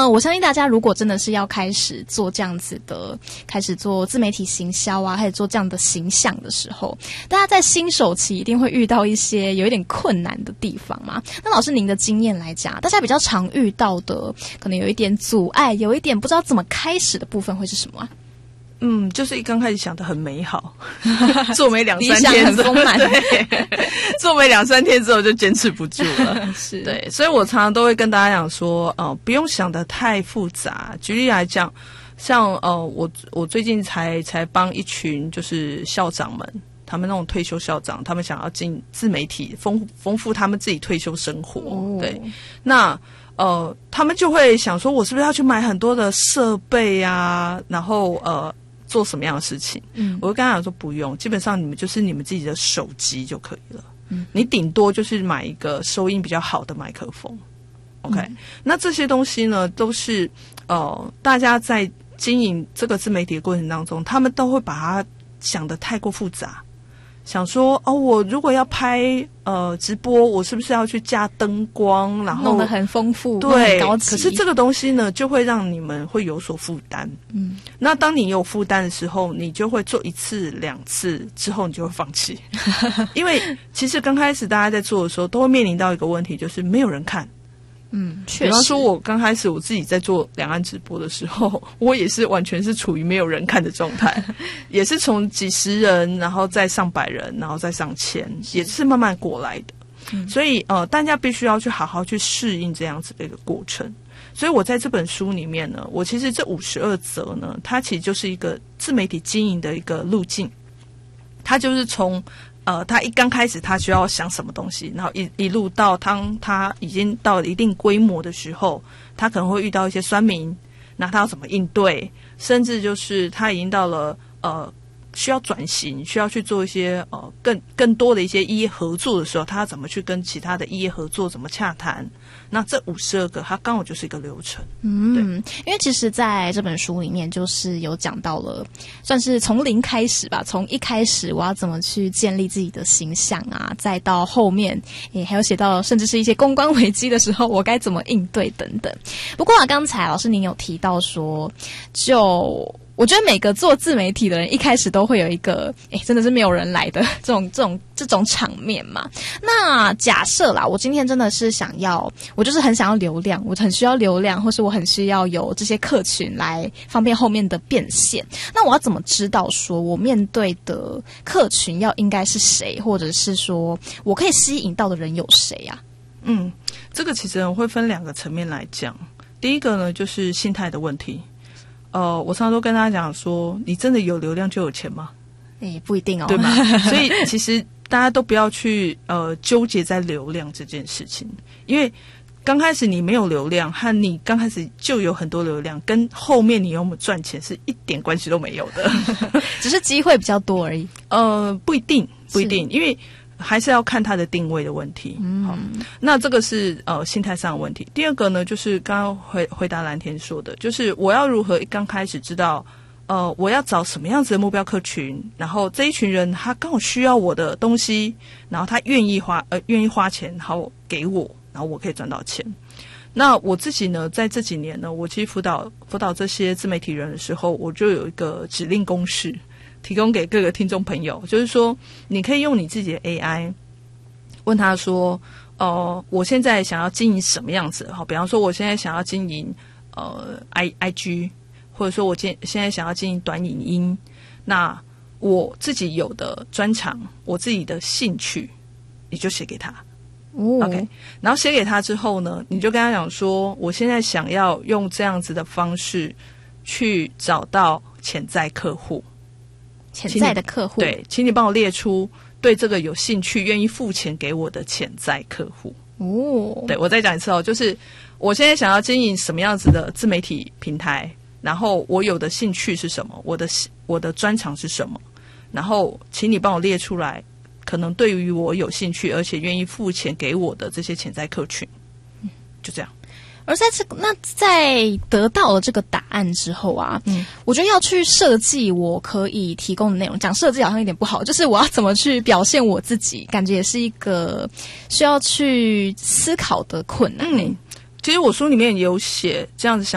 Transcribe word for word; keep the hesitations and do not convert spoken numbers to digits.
呃，我相信大家如果真的是要开始做这样子的，开始做自媒体行销啊，开始做这样的形象的时候，大家在新手期一定会遇到一些有一点困难的地方嘛。那老师您的经验来讲，大家比较常遇到的可能有一点阻碍，有一点不知道怎么开始的部分会是什么啊？ 嗯，就是一刚开始想的很美好，做没两三天很丰满， 做没两三天之后就坚持不住了。 是， 对，所以我常常都会跟大家讲说，呃，不用想的太复杂。举例来讲，像呃，我我最近才才帮一群就是校长们，他们那种退休校长，他们想要进自媒体，丰丰富他们自己退休生活。哦、对，那。呃，他们就会想说，我是不是要去买很多的设备啊？然后呃，做什么样的事情？嗯，我就跟他讲说，不用，基本上你们就是你们自己的手机就可以了。嗯，你顶多就是买一个收音比较好的麦克风。OK，、嗯、那这些东西呢，都是呃，大家在经营这个自媒体的过程当中，他们都会把它想得太过复杂。想说哦，我如果要拍呃直播，我是不是要去架灯光，然后弄得很丰富， 对， 很高级。 可是这个东西呢，就会让你们会有所负担。嗯，那当你有负担的时候，你就会做一次、两次之后，你就会放弃。因为其实刚开始大家在做的时候，都会面临到一个问题，就是没有人看。嗯，确实。比方说，我刚开始我自己在做两岸直播的时候，我也是完全是处于没有人看的状态，也是从几十人，然后再上百人，然后再上千，也是慢慢过来的。嗯、所以呃，大家必须要去好好去适应这样子的一个过程。所以我在这本书里面呢，我其实这五十二则呢，它其实就是一个自媒体经营的一个路径，它就是从。呃，他一刚开始他需要想什么东西，然后一一路到当他已经到了一定规模的时候，他可能会遇到一些酸民，那他要怎么应对？甚至就是他已经到了呃需要转型，需要去做一些呃更更多的一些异业合作的时候，他要怎么去跟其他的异业合作，怎么洽谈？那这五十二个，它刚好就是一个流程。嗯， 因为其实在这本书里面，就是有讲到了，算是从零开始吧，从一开始我要怎么去建立自己的形象啊，再到后面也还有写到，甚至是一些公关危机的时候，我该怎么应对等等。不过啊，刚才老师您有提到说，就。我觉得每个做自媒体的人一开始都会有一个，诶，真的是没有人来的这种这种这种场面嘛。那假设啦，我今天真的是想要，我就是很想要流量，我很需要流量，或是我很需要有这些客群来方便后面的变现。那我要怎么知道说我面对的客群要应该是谁，或者是说我可以吸引到的人有谁啊？ 嗯，这个其实会分两个层面来讲。第一个呢，就是心态的问题。呃，我常常都跟大家讲说，你真的有流量就有钱吗？ 诶，不一定哦， 对吗？所以其实大家都不要去呃纠结在流量这件事情，因为刚开始你没有流量，和你刚开始就有很多流量，跟后面你有没有赚钱是一点关系都没有的， 只是机会比较多而已。 呃，不一定，不一定，因为。还是要看它的定位的问题。嗯，好，那这个是呃心态上的问题。第二个呢，就是刚刚回回答蓝天说的，就是我要如何刚开始知道，呃，我要找什么样子的目标客群，然后这一群人他刚好需要我的东西，然后他愿意花呃愿意花钱，然后给我，然后我可以赚到钱。那我自己呢，在这几年呢，我其实辅导辅导这些自媒体人的时候，我就有一个指令公式。提供给各个听众朋友，就是说，你可以用你自己的 A I 问他说：“哦、呃，我现在想要经营什么样子？好，比方说，我现在想要经营呃 I I G， 或者说我现现在想要经营短影音。那我自己有的专长，我自己的兴趣，你就写给他。哦、OK， 然后写给他之后呢，你就跟他讲说，我现在想要用这样子的方式去找到潜在客户。” 潜在的客户， 对，请你帮我列出对这个有兴趣、愿意付钱给我的潜在客户。哦，对，我再讲一次哦，就是我现在想要经营什么样子的自媒体平台，然后我有的兴趣是什么，我的我的专长是什么，然后请你帮我列出来，可能对于我有兴趣而且愿意付钱给我的这些潜在客群，就这样。 而在这那在得到了这个答案之后啊，嗯，我觉得要去设计我可以提供的内容，讲设计好像有点不好，就是我要怎么去表现我自己，感觉也是一个需要去思考的困难。嗯， 其实我书里面有写这样子想。